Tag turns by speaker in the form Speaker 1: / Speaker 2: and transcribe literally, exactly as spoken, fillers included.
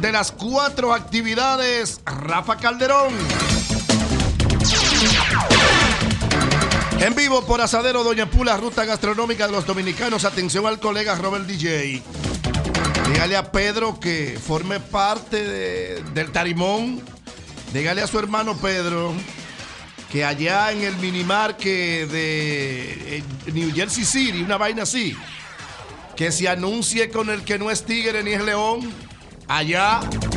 Speaker 1: de las cuatro actividades, Rafa Calderón. En vivo por Asadero Doña Pula, ruta gastronómica de los dominicanos. Atención al colega Robert D J. Dígale a Pedro que forme parte de, del tarimón. Dígale a su hermano Pedro que allá en el minimarket de New Jersey City, una vaina así, que se anuncie con el que no es tigre ni es león, allá